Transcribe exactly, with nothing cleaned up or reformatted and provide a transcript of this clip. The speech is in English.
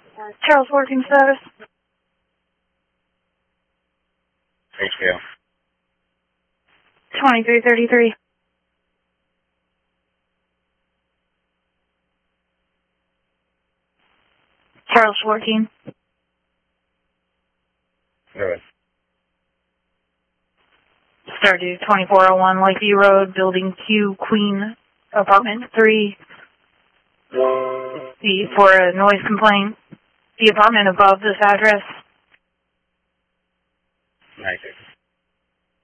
Charles working status. H P L. twenty-three thirty-three. Charles fourteen. Go ahead. Stardew twenty-four oh one Lakeview Road, Building Q, Queen, Apartment three. The, for a noise complaint. The apartment above this address. ninety-six.